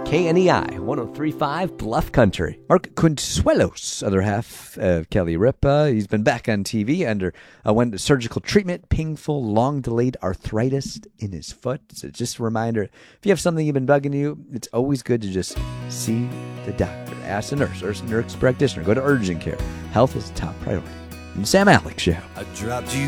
KNEI 103.5 Bluff Country. Mark Consuelos, other half of Kelly Ripa, he's been back on TV went to surgical treatment, painful, long-delayed arthritis in his foot. So just a reminder, if you have something you've been bugging you, it's always good to just see the doctor. Ask a nurse or nurse practitioner. Go to urgent care. Health is top priority. And Sam Alex Show. I dropped you